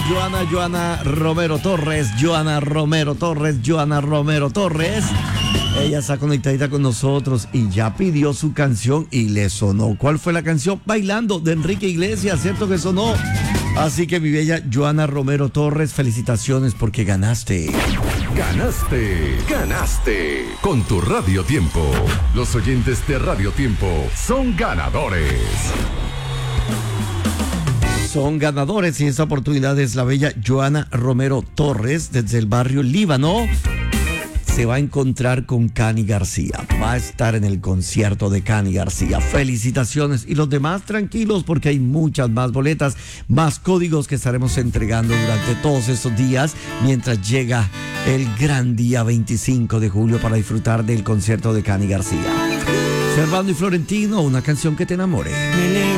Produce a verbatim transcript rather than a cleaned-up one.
Joana, Joana Romero Torres, Joana Romero Torres, Joana Romero Torres. Ella está conectadita con nosotros y ya pidió su canción y le sonó. ¿Cuál fue la canción? Bailando, de Enrique Iglesias, ¿cierto que sonó? Así que mi bella Joana Romero Torres, felicitaciones porque ganaste. Ganaste, ganaste con tu Radio Tiempo. Los oyentes de Radio Tiempo son ganadores. Son ganadores y esta oportunidad es la bella Joana Romero Torres desde el barrio Líbano. Se va a encontrar con Cani García. Va a estar en el concierto de Cani García. Felicitaciones. Y los demás tranquilos porque hay muchas más boletas, más códigos que estaremos entregando durante todos estos días mientras llega el gran día veinticinco de julio para disfrutar del concierto de Cani García. Servando y Florentino, una canción que te enamore.